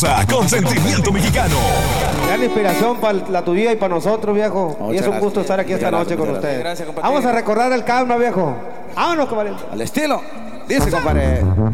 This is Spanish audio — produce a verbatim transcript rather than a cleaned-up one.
Con sentimiento mexicano. Gran inspiración para la tu vida y para nosotros, viejo. Muchas y es un gracias. gusto estar aquí esta Muchas noche gracias, con muchas ustedes. gracias, compadre. Vamos a recordar el karma, viejo. Vámonos, compadre. Al estilo. Dice, compadre.